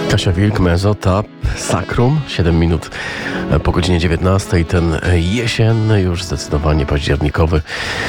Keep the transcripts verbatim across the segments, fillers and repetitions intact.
Kasia Wilk, Mezzo, Tap, Sacrum, siedem minut po godzinie dziewiętnastej. Ten jesienny, już zdecydowanie październikowy,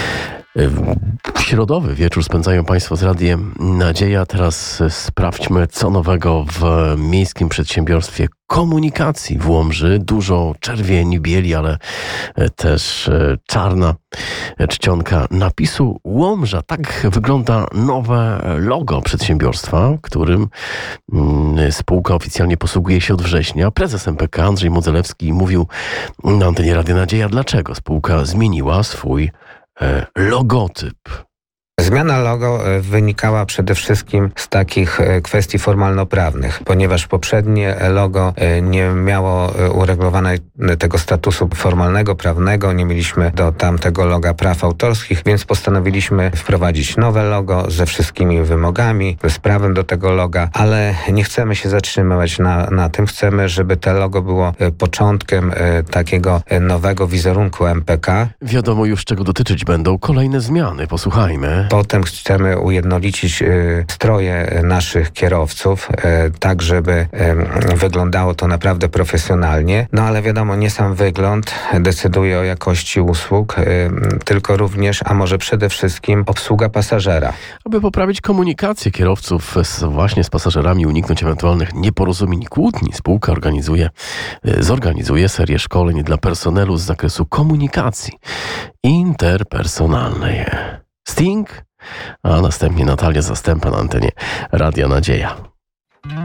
środowy wieczór spędzają Państwo z Radiem Nadzieja. Teraz sprawdźmy, co nowego w Miejskim Przedsiębiorstwie Komunikacji w Łomży. Dużo czerwieni, bieli, ale też czarna czcionka napisu Łomża. Tak wygląda nowe logo przedsiębiorstwa, którym spółka oficjalnie posługuje się od września. Prezes M P K Andrzej Modzelewski mówił na antenie Radia Nadzieja, dlaczego spółka zmieniła swój logotyp. Zmiana logo wynikała przede wszystkim z takich kwestii formalno-prawnych, ponieważ poprzednie logo nie miało uregulowanego statusu formalnego, prawnego, nie mieliśmy do tamtego loga praw autorskich, więc postanowiliśmy wprowadzić nowe logo ze wszystkimi wymogami, z prawem do tego loga, ale nie chcemy się zatrzymywać na, na tym. Chcemy, żeby to logo było początkiem takiego nowego wizerunku M P K. Wiadomo już, czego dotyczyć będą kolejne zmiany. Posłuchajmy. Potem chcemy ujednolicić y, stroje naszych kierowców, y, tak żeby y, wyglądało to naprawdę profesjonalnie. No ale wiadomo, nie sam wygląd decyduje o jakości usług, y, tylko również, a może przede wszystkim obsługa pasażera. Aby poprawić komunikację kierowców z, właśnie z pasażerami, uniknąć ewentualnych nieporozumień i kłótni, spółka organizuje, y, zorganizuje serię szkoleń dla personelu z zakresu komunikacji interpersonalnej. Sting, a następnie Natalia Zastępa na antenie Radia Nadzieja.